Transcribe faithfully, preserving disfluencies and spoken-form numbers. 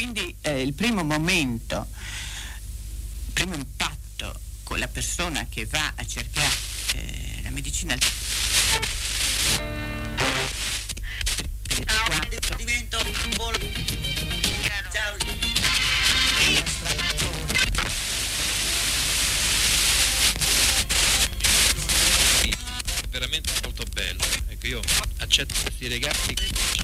quindi eh, il primo momento, il primo impatto con la persona che va a cercare eh, la medicina divento ciao. Veramente molto bello, ecco, io accetto questi regali.